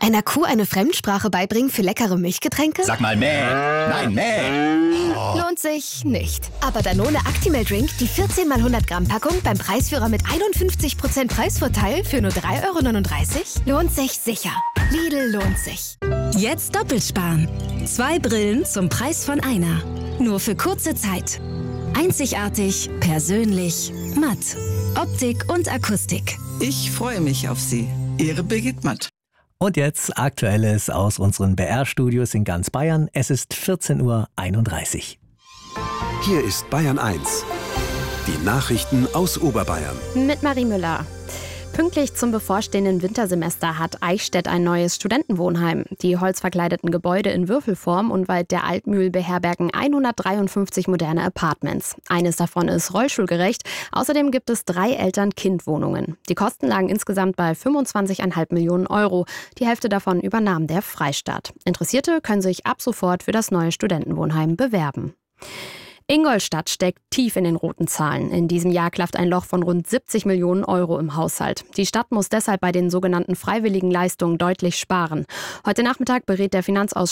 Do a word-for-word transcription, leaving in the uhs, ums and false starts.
Einer Kuh eine Fremdsprache beibringen für leckere Milchgetränke? Sag mal mäh. Nein, mäh. Oh. Lohnt sich nicht. Aber Danone Actimel Drink, die vierzehn mal hundert Gramm Packung beim Preisführer mit einundfünfzig Prozent Preisvorteil für nur drei Euro neununddreißig? Lohnt sich sicher. Lidl lohnt sich. Jetzt doppelt sparen. Zwei Brillen zum Preis von einer. Nur für kurze Zeit. Einzigartig, persönlich, matt. Optik und Akustik. Ich freue mich auf Sie. Ihre Birgit Matt. Und jetzt Aktuelles aus unseren B R-Studios in ganz Bayern. Es ist vierzehn Uhr einunddreißig. Hier ist Bayern eins. Die Nachrichten aus Oberbayern. Mit Marie Müller. Pünktlich zum bevorstehenden Wintersemester hat Eichstätt ein neues Studentenwohnheim. Die holzverkleideten Gebäude in Würfelform unweit der Altmühl beherbergen hundertdreiundfünfzig moderne Apartments. Eines davon ist rollstuhlgerecht. Außerdem gibt es drei Eltern-Kind-Wohnungen. Die Kosten lagen insgesamt bei fünfundzwanzig Komma fünf Millionen Euro. Die Hälfte davon übernahm der Freistaat. Interessierte können sich ab sofort für das neue Studentenwohnheim bewerben. Ingolstadt steckt tief in den roten Zahlen. In diesem Jahr klafft ein Loch von rund siebzig Millionen Euro im Haushalt. Die Stadt muss deshalb bei den sogenannten freiwilligen Leistungen deutlich sparen. Heute Nachmittag berät der Finanzausschuss